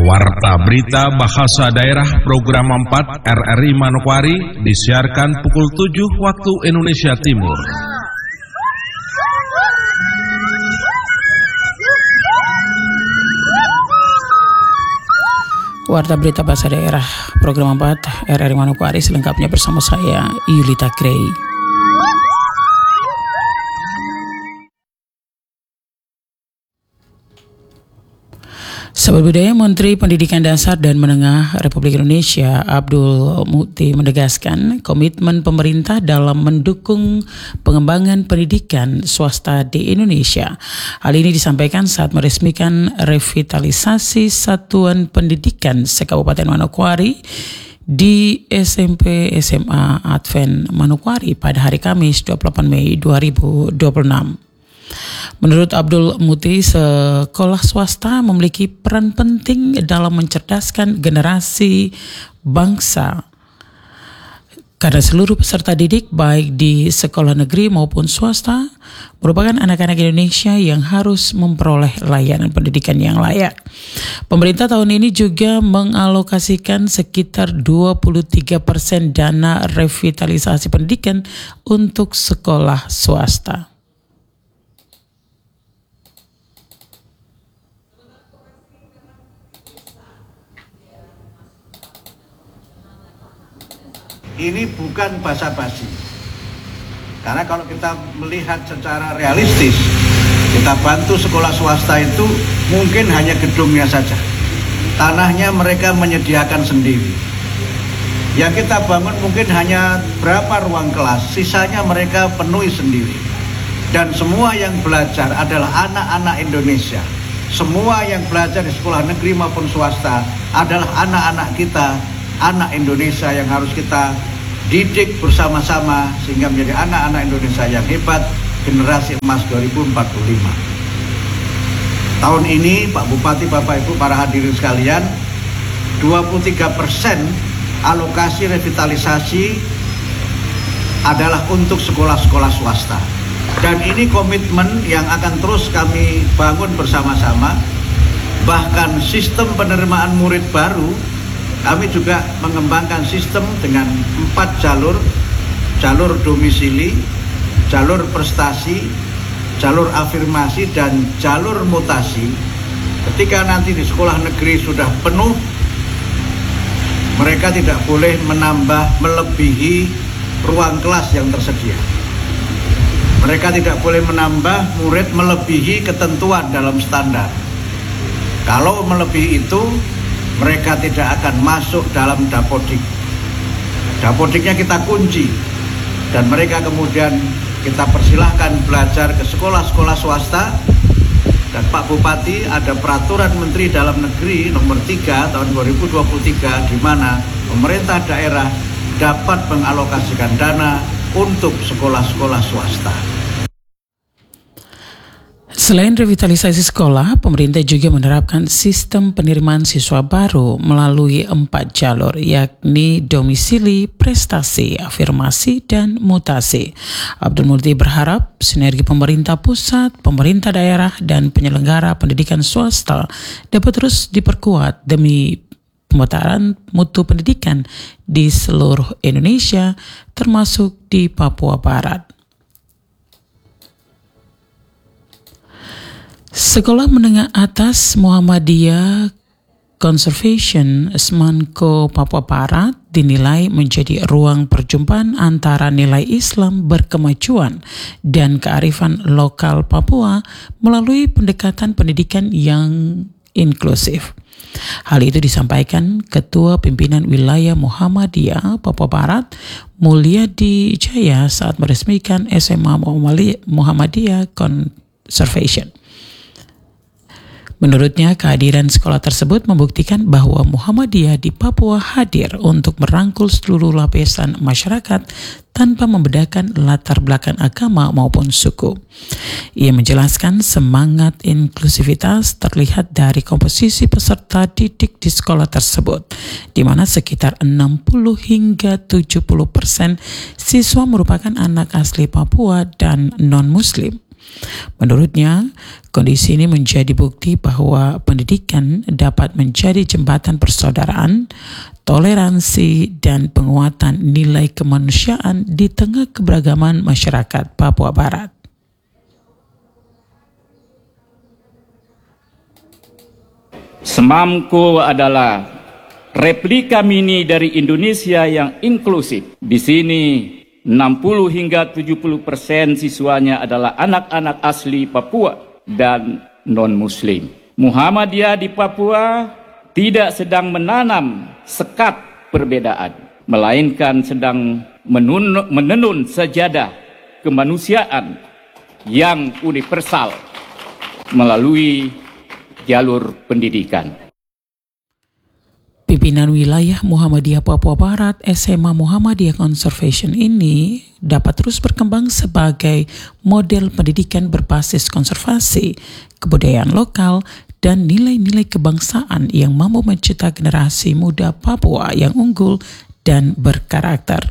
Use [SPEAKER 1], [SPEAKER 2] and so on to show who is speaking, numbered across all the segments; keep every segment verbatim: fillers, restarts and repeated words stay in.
[SPEAKER 1] Warta Berita Bahasa Daerah Program empat R R I Manokwari disiarkan pukul tujuh waktu Indonesia Timur.
[SPEAKER 2] Warta Berita Bahasa Daerah Program empat R R I Manokwari selengkapnya bersama saya Yulita Grey. Sahabat budaya, Menteri Pendidikan Dasar dan Menengah Republik Indonesia Abdul Muti menegaskan komitmen pemerintah dalam mendukung pengembangan pendidikan swasta di Indonesia. Hal ini disampaikan saat meresmikan revitalisasi Satuan Pendidikan se-Kabupaten Manokwari di S M P S M A Advent Manokwari pada hari Kamis dua puluh delapan Mei dua ribu dua puluh enam. Menurut Abdul Muti, sekolah swasta memiliki peran penting dalam mencerdaskan generasi bangsa karena seluruh peserta didik baik di sekolah negeri maupun swasta merupakan anak-anak Indonesia yang harus memperoleh layanan pendidikan yang layak. Pemerintah tahun ini juga mengalokasikan sekitar dua puluh tiga persen dana revitalisasi pendidikan untuk sekolah swasta.
[SPEAKER 3] Ini bukan basa-basi, karena kalau kita melihat secara realistis, kita bantu sekolah swasta itu mungkin hanya gedungnya saja, tanahnya mereka menyediakan sendiri. Yang kita bangun mungkin hanya berapa ruang kelas, sisanya mereka penuhi sendiri. Dan semua yang belajar adalah anak-anak Indonesia. Semua yang belajar di sekolah negeri maupun swasta adalah anak-anak kita, anak Indonesia yang harus kita didik bersama-sama sehingga menjadi anak-anak Indonesia yang hebat, generasi emas dua ribu empat puluh lima. Tahun ini Pak Bupati, Bapak Ibu, para hadirin sekalian, dua puluh tiga persen alokasi revitalisasi adalah untuk sekolah-sekolah swasta. Dan ini komitmen yang akan terus kami bangun bersama-sama. Bahkan sistem penerimaan murid baru, kami juga mengembangkan sistem dengan empat jalur, jalur domisili, jalur prestasi, jalur afirmasi, dan jalur mutasi. Ketika nanti di sekolah negeri sudah penuh, mereka tidak boleh menambah melebihi ruang kelas yang tersedia. Mereka tidak boleh menambah murid melebihi ketentuan dalam standar. Kalau melebihi itu, mereka tidak akan masuk dalam dapodik. Dapodiknya kita kunci, dan mereka kemudian kita persilahkan belajar ke sekolah-sekolah swasta. Dan Pak Bupati, ada peraturan Menteri Dalam Negeri nomor tiga tahun dua ribu dua puluh tiga di mana pemerintah daerah dapat mengalokasikan dana untuk sekolah-sekolah swasta.
[SPEAKER 2] Selain revitalisasi sekolah, pemerintah juga menerapkan sistem penerimaan siswa baru melalui empat jalur, yakni domisili, prestasi, afirmasi, dan mutasi. Abdul Muti berharap sinergi pemerintah pusat, pemerintah daerah, dan penyelenggara pendidikan swasta dapat terus diperkuat demi pemerataan mutu pendidikan di seluruh Indonesia, termasuk di Papua Barat. Sekolah Menengah Atas Muhammadiyah Conservation Semanko Papua Barat dinilai menjadi ruang perjumpaan antara nilai Islam berkemajuan dan kearifan lokal Papua melalui pendekatan pendidikan yang inklusif. Hal itu disampaikan Ketua Pimpinan Wilayah Muhammadiyah Papua Barat Mulyadi Jaya saat meresmikan S M A Muhammadiyah Conservation. Menurutnya, kehadiran sekolah tersebut membuktikan bahwa Muhammadiyah di Papua hadir untuk merangkul seluruh lapisan masyarakat tanpa membedakan latar belakang agama maupun suku. Ia menjelaskan semangat inklusivitas terlihat dari komposisi peserta didik di sekolah tersebut, di mana sekitar enam puluh hingga tujuh puluh persen siswa merupakan anak asli Papua dan non-Muslim. Menurutnya, kondisi ini menjadi bukti bahwa pendidikan dapat menjadi jembatan persaudaraan, toleransi, dan penguatan nilai kemanusiaan di tengah keberagaman masyarakat Papua Barat.
[SPEAKER 4] Semamko adalah replika mini dari Indonesia yang inklusif. Di sini enam puluh hingga tujuh puluh persen siswanya adalah anak-anak asli Papua dan non-muslim. Muhammadiyah di Papua tidak sedang menanam sekat perbedaan, melainkan sedang menun, menenun sejadah kemanusiaan yang universal melalui jalur pendidikan.
[SPEAKER 2] Pimpinan wilayah Muhammadiyah Papua Barat S M A Muhammadiyah Conservation ini dapat terus berkembang sebagai model pendidikan berbasis konservasi, kebudayaan lokal, dan nilai-nilai kebangsaan yang mampu mencetak generasi muda Papua yang unggul dan berkarakter.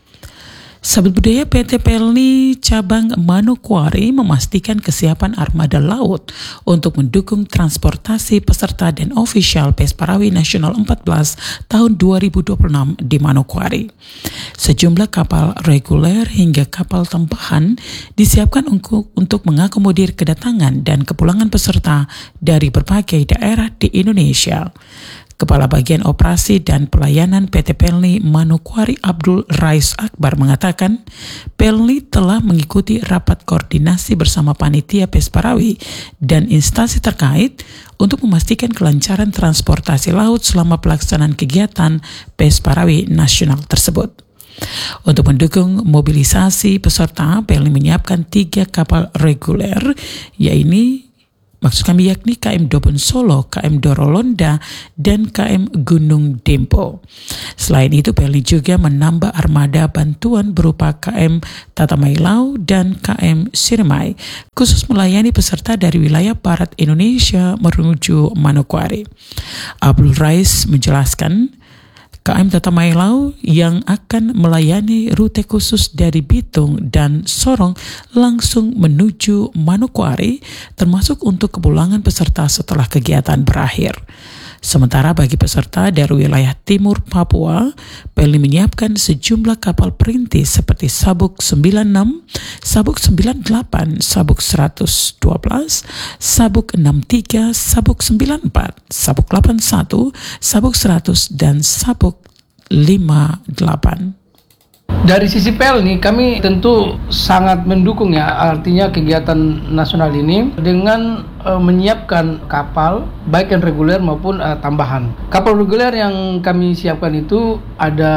[SPEAKER 2] Sahabat Budaya, P T Pelni Cabang Manokwari memastikan kesiapan armada laut untuk mendukung transportasi peserta dan ofisial Pes Parawi Nasional empat belas tahun dua ribu dua puluh enam di Manokwari. Sejumlah kapal reguler hingga kapal tambahan disiapkan untuk, untuk mengakomodir kedatangan dan kepulangan peserta dari berbagai daerah di Indonesia. Kepala Bagian Operasi dan Pelayanan P T Pelni Manokwari Abdul Rais Akbar mengatakan, Pelni telah mengikuti rapat koordinasi bersama panitia Pes Parawi dan instansi terkait untuk memastikan kelancaran transportasi laut selama pelaksanaan kegiatan Pes Parawi Nasional tersebut. Untuk mendukung mobilisasi peserta, Pelni menyiapkan tiga kapal reguler, yaitu Maksud kami yakni K M Dobon Solo, K M Dorolonda, dan K M Gunung Dempo. Selain itu, Pelni juga menambah armada bantuan berupa K M Tatamailau dan K M Sirmai, khusus melayani peserta dari wilayah barat Indonesia menuju Manokwari. Abdul Rais menjelaskan, K M Tatamailau yang akan melayani rute khusus dari Bitung dan Sorong langsung menuju Manokwari, termasuk untuk kepulangan peserta setelah kegiatan berakhir. Sementara bagi peserta dari wilayah timur Papua, Pelni menyiapkan sejumlah kapal perintis seperti Sabuk sembilan puluh enam, Sabuk sembilan puluh delapan, Sabuk seratus dua belas, Sabuk enam puluh tiga, Sabuk sembilan puluh empat, Sabuk delapan puluh satu, Sabuk seratus, dan Sabuk lima puluh delapan.
[SPEAKER 5] Dari sisi Pelni, kami tentu sangat mendukung ya, artinya kegiatan nasional ini dengan uh, menyiapkan kapal, baik yang reguler maupun uh, tambahan. Kapal reguler yang kami siapkan itu ada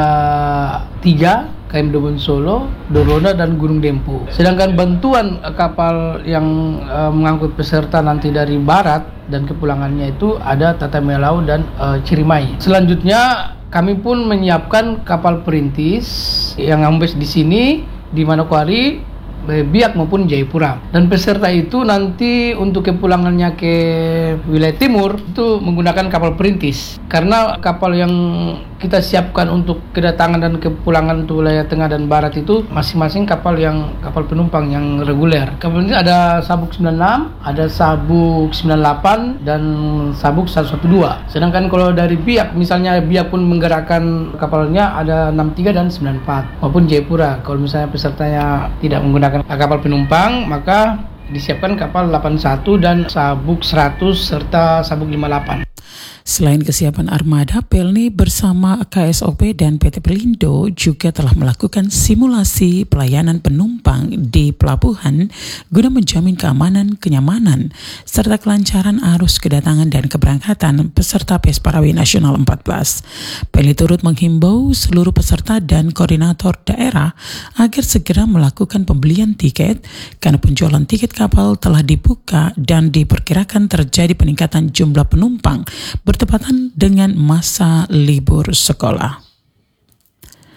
[SPEAKER 5] tiga, K M Dobon Solo, Dorolonda, dan Gunung Dempo. Sedangkan bantuan uh, kapal yang uh, mengangkut peserta nanti dari barat dan kepulangannya itu ada Tatamailau dan uh, Cirimai. Selanjutnya kami pun menyiapkan kapal perintis yang ambes di sini di Manokwari, Biak maupun Jayapura. Dan peserta itu nanti untuk kepulangannya ke wilayah timur itu menggunakan kapal perintis. Karena kapal yang kita siapkan untuk kedatangan dan kepulangan untuk wilayah tengah dan barat itu masing-masing kapal yang kapal penumpang yang reguler. Kapal ini ada Sabuk sembilan puluh enam, ada Sabuk sembilan puluh delapan, dan Sabuk seratus dua belas. Sedangkan kalau dari Biak, misalnya Biak pun menggerakkan kapalnya ada enam puluh tiga dan sembilan puluh empat, maupun Jayapura. Kalau misalnya pesertanya tidak menggunakan kapal penumpang, maka disiapkan kapal delapan puluh satu dan Sabuk seratus serta Sabuk lima puluh delapan.
[SPEAKER 2] Selain kesiapan armada, Pelni bersama K S O P dan P T Pelindo juga telah melakukan simulasi pelayanan penumpang di pelabuhan guna menjamin keamanan, kenyamanan, serta kelancaran arus kedatangan dan keberangkatan peserta Pes Parawi Nasional empat belas. Pelni turut menghimbau seluruh peserta dan koordinator daerah agar segera melakukan pembelian tiket karena penjualan tiket kapal telah dibuka dan diperkirakan terjadi peningkatan jumlah penumpang bertepatan dengan masa libur sekolah.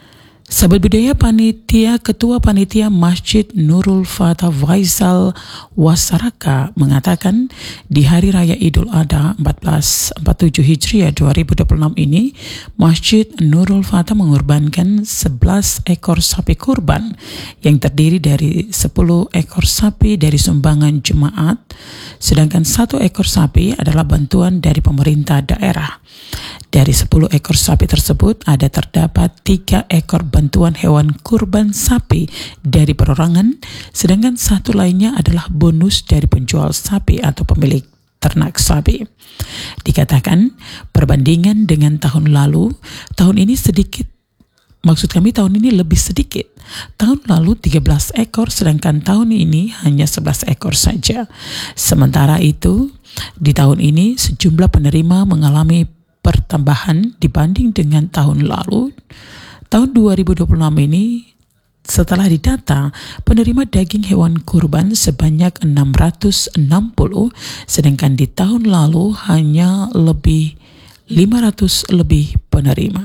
[SPEAKER 2] Sahabat budaya, panitia Ketua Panitia Masjid Nurul Fatah Faisal Wasaraka mengatakan di Hari Raya Idul Adha seribu empat ratus empat puluh tujuh Hijriah dua ribu dua puluh enam ini, Masjid Nurul Fatah mengorbankan sebelas ekor sapi kurban yang terdiri dari sepuluh ekor sapi dari sumbangan jemaat, sedangkan satu ekor sapi adalah bantuan dari pemerintah daerah. Dari sepuluh ekor sapi tersebut ada terdapat tiga ekor bantuan hewan kurban sapi dari perorangan, sedangkan satu lainnya adalah bonus dari penjual sapi atau pemilik ternak sapi. Dikatakan perbandingan dengan tahun lalu, tahun ini sedikit, maksud kami tahun ini lebih sedikit. Tahun lalu tiga belas ekor, sedangkan tahun ini hanya sebelas ekor saja. Sementara itu, di tahun ini sejumlah penerima mengalami pertambahan dibanding dengan tahun lalu. Tahun dua ribu dua puluh enam ini, setelah didata, penerima daging hewan kurban sebanyak enam ratus enam puluh, sedangkan di tahun lalu hanya lebih lima ratus lebih penerima.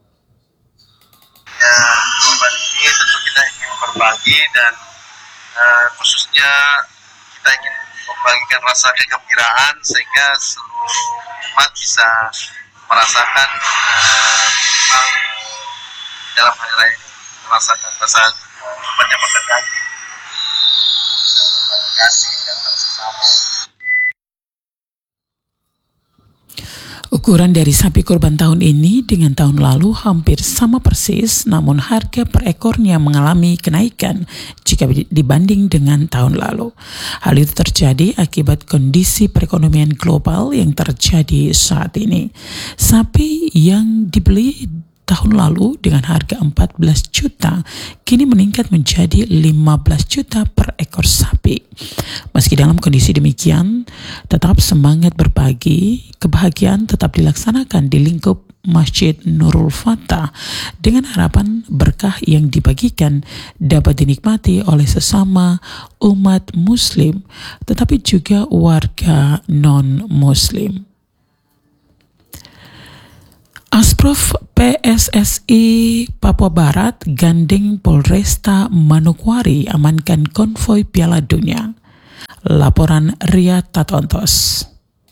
[SPEAKER 6] Ya, kurban ini tentu kita ingin berbagi dan uh, khususnya kita ingin membagikan rasa kegembiraan sehingga seluruh umat bisa merasakan uh, dalam hari raya ini merasakan rasa mendapatkan daging, bisa berbagi kasih dan bersama.
[SPEAKER 2] Ukuran dari sapi kurban tahun ini dengan tahun lalu hampir sama persis, namun harga per ekornya mengalami kenaikan jika dibanding dengan tahun lalu. Hal itu terjadi akibat kondisi perekonomian global yang terjadi saat ini. Sapi yang dibeli tahun lalu dengan harga empat belas juta kini meningkat menjadi lima belas juta per ekor sapi. Meski dalam kondisi demikian, tetap semangat berbagi, kebahagiaan tetap dilaksanakan di lingkup Masjid Nurul Fatah dengan harapan berkah yang dibagikan dapat dinikmati oleh sesama umat muslim tetapi juga warga non-muslim. Asprof P S S I Papua Barat gandeng Polresta Manokwari amankan konvoi Piala Dunia. Laporan Ria Tatontos.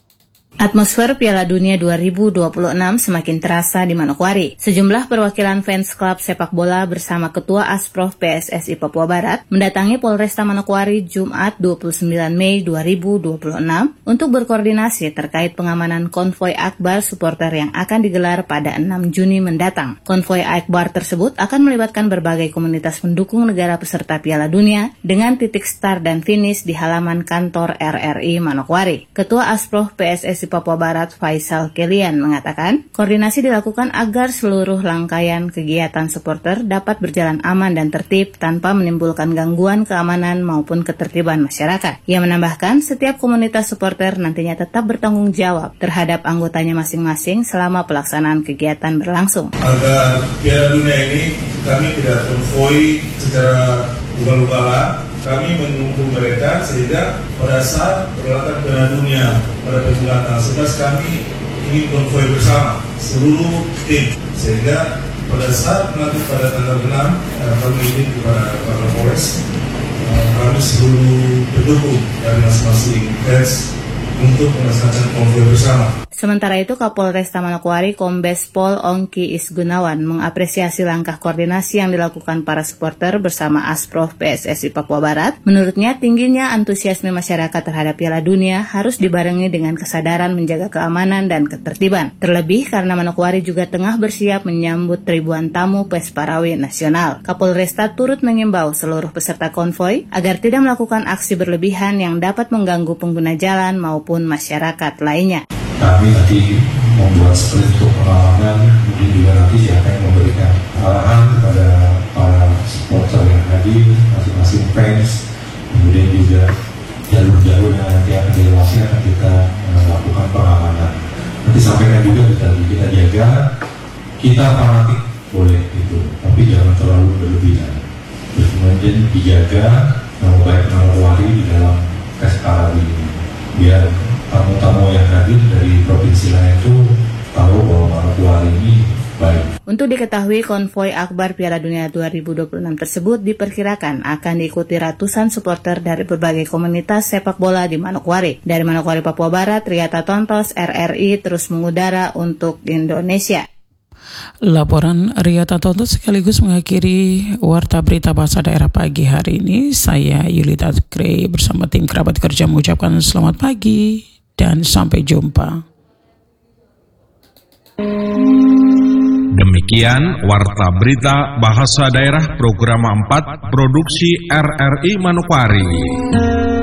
[SPEAKER 7] Atmosfer Piala Dunia dua ribu dua puluh enam semakin terasa di Manokwari. Sejumlah perwakilan fans klub sepak bola bersama Ketua Asprof P S S I Papua Barat mendatangi Polresta Manokwari Jumat dua puluh sembilan Mei dua ribu dua puluh enam untuk berkoordinasi terkait pengamanan konvoi akbar supporter yang akan digelar pada enam Juni mendatang. Konvoi akbar tersebut akan melibatkan berbagai komunitas pendukung negara peserta Piala Dunia dengan titik start dan finish di halaman kantor R R I Manokwari. Ketua Asprof P S S I Papua Barat Faisal Kelian mengatakan, koordinasi dilakukan agar seluruh rangkaian kegiatan supporter dapat berjalan aman dan tertib tanpa menimbulkan gangguan keamanan maupun ketertiban masyarakat. Ia menambahkan, setiap komunitas supporter nantinya tetap bertanggung jawab terhadap anggotanya masing-masing selama pelaksanaan kegiatan berlangsung.
[SPEAKER 8] Agar Piala Dunia ini kami tidak konvoi secara ugal-ugalan, kami menunggu mereka sehingga pada saat perhelatan Piala Dunia pada bulan tanggal sebelas kami ingin konvoi bersama seluruh tim sehingga pada saat nanti pada tanggal enam kami ingin kepada para Polres kami seluruh pendukung dari masing-masing fans untuk melaksanakan konvoi bersama.
[SPEAKER 7] Sementara itu, Kapolresta Manokwari Kombes Pol Ongki Isgunawan mengapresiasi langkah koordinasi yang dilakukan para supporter bersama Asprof P S S I Papua Barat. Menurutnya, tingginya antusiasme masyarakat terhadap Piala Dunia harus dibarengi dengan kesadaran menjaga keamanan dan ketertiban. Terlebih karena Manokwari juga tengah bersiap menyambut ribuan tamu Pesparawi Nasional. Kapolresta turut mengimbau seluruh peserta konvoi agar tidak melakukan aksi berlebihan yang dapat mengganggu pengguna jalan maupun masyarakat lainnya.
[SPEAKER 9] Kami tadi membuat split untuk pengalaman, kemudian juga nanti siapa yang memberikan arahan kepada para supporter yang hadir, masing-masing fans, kemudian juga jalur-jalur yang nanti akan dilewati akan kita melakukan pengamanan. Nanti sampaikan juga kita, kita jaga, kita fanatik boleh itu, tapi jangan terlalu berlebihan. Terus kemudian dijaga nama baik Manokwari di dalam Pesparawi ini, biar tamu-tamu yang hadir dari provinsi lain itu tahu bahwa Manokwari ini baik.
[SPEAKER 7] Untuk diketahui, konvoi akbar Piala Dunia dua ribu dua puluh enam tersebut diperkirakan akan diikuti ratusan supporter dari berbagai komunitas sepak bola di Manokwari. Dari Manokwari, Papua Barat, Riyata Tontos, R R I terus mengudara untuk Indonesia.
[SPEAKER 2] Laporan Riyata Tontos sekaligus mengakhiri Warta Berita Bahasa Daerah pagi hari ini. Saya Yulita Kre bersama tim kerabat kerja mengucapkan selamat pagi dan sampai jumpa.
[SPEAKER 1] Demikian Warta Berita Bahasa Daerah Program empat Produksi R R I Manokwari.